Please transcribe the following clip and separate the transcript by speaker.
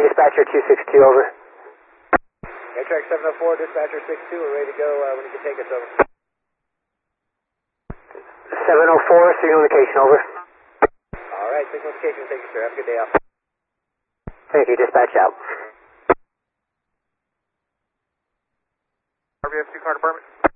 Speaker 1: Dispatcher 262, over.
Speaker 2: Airtrack 704, Dispatcher 62, we're ready to go when you can take us, over.
Speaker 1: 704, signal indication, over.
Speaker 2: Alright, signal indication, thank you, sir. Have a good day off.
Speaker 1: Thank you, dispatch out.
Speaker 2: RBF 2 car department.